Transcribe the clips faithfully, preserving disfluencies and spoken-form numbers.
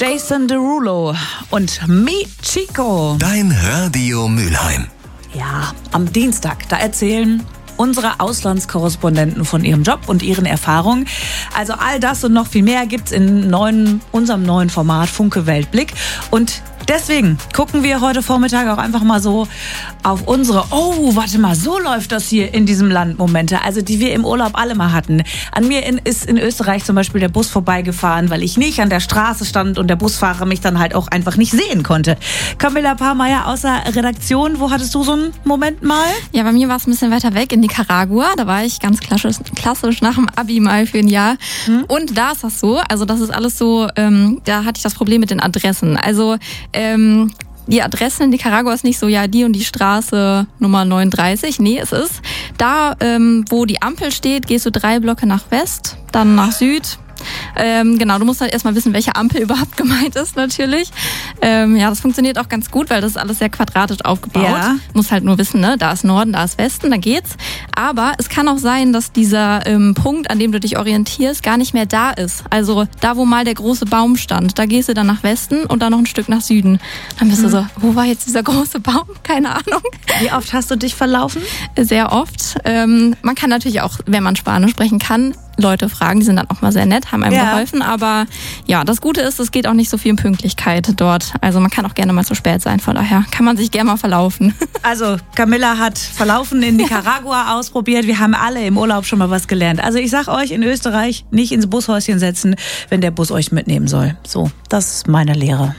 Jason Derulo und Mi Chico. Dein Radio Mülheim. Ja, am Dienstag, da erzählen unsere Auslandskorrespondenten von ihrem Job und ihren Erfahrungen. Also all das und noch viel mehr gibt's in neuen, unserem neuen Format Funke Weltblick. Und deswegen gucken wir heute Vormittag auch einfach mal so auf unsere, oh, warte mal, so läuft das hier in diesem Land Momente, also die wir im Urlaub alle mal hatten. An mir in, ist in Österreich zum Beispiel der Bus vorbeigefahren, weil ich nicht an der Straße stand und der Busfahrer mich dann halt auch einfach nicht sehen konnte. Camilla Pahrmeier aus der Redaktion, wo hattest du so einen Moment mal? Ja, bei mir war es ein bisschen weiter weg in Nicaragua. Da war ich ganz klassisch, klassisch nach dem Abi mal für ein Jahr. Hm. Und da ist das so, also das ist alles so, ähm, da hatte ich das Problem mit den Adressen. Also ähm, die Adresse in Nicaragua ist nicht so, ja, die und die Straße Nummer neununddreißig. Nee, es ist da, ähm, wo die Ampel steht, gehst du drei Blöcke nach West, dann nach Süd. Ähm, genau, du musst halt erstmal wissen, welche Ampel überhaupt gemeint ist natürlich. Ähm, ja, das funktioniert auch ganz gut, weil das ist alles sehr quadratisch aufgebaut. Ja. Musst halt nur wissen, ne, da ist Norden, da ist Westen, da geht's. Aber es kann auch sein, dass dieser ähm, Punkt, an dem du dich orientierst, gar nicht mehr da ist. Also da, wo mal der große Baum stand, da gehst du dann nach Westen und dann noch ein Stück nach Süden. Dann bist Mhm. du so, wo war jetzt dieser große Baum? Keine Ahnung. Wie oft hast du dich verlaufen? Sehr oft. Ähm, man kann natürlich auch, wenn man Spanisch sprechen kann, Leute fragen, die sind dann auch mal sehr nett, haben einem Ja. geholfen. Aber ja, das Gute ist, es geht auch nicht so viel um Pünktlichkeit dort. Also man kann auch gerne mal zu spät sein, von daher kann man sich gerne mal verlaufen. Also Camilla hat Verlaufen in Nicaragua ausprobiert. Wir haben alle im Urlaub schon mal was gelernt. Also ich sag euch, in Österreich nicht ins Bushäuschen setzen, wenn der Bus euch mitnehmen soll. So, das ist meine Lehre.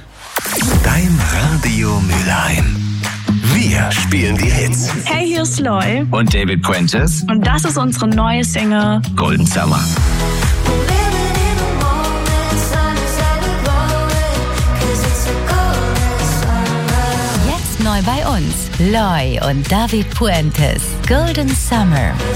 Dein Radio Mülheim. Wir spielen die Hits. Hey, hier ist Loy Und David Puentes, und das ist unsere neue Single. Golden Summer. Jetzt neu bei uns, Loy und David Puentes, Golden Summer.